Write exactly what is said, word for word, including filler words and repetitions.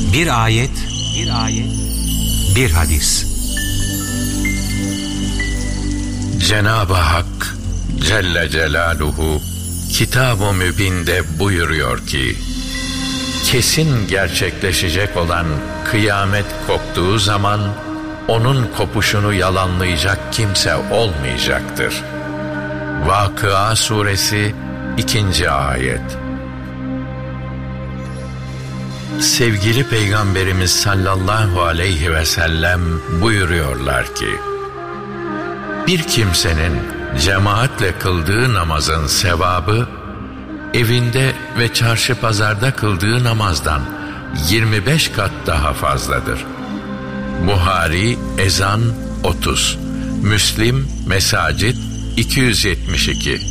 Bir ayet, bir ayet, bir hadis. Cenab-ı Hak Celle Celaluhu Kitab-ı Mübin'de buyuruyor ki, kesin gerçekleşecek olan kıyamet koptuğu zaman onun kopuşunu yalanlayacak kimse olmayacaktır. Vakıa Suresi ikinci ayet. Sevgili Peygamberimiz sallallahu aleyhi ve sellem buyuruyorlar ki, bir kimsenin cemaatle kıldığı namazın sevabı, evinde ve çarşı pazarda kıldığı namazdan yirmi beş kat daha fazladır. Buhari Ezan otuz, Müslim Mesacit iki yüz yetmiş iki.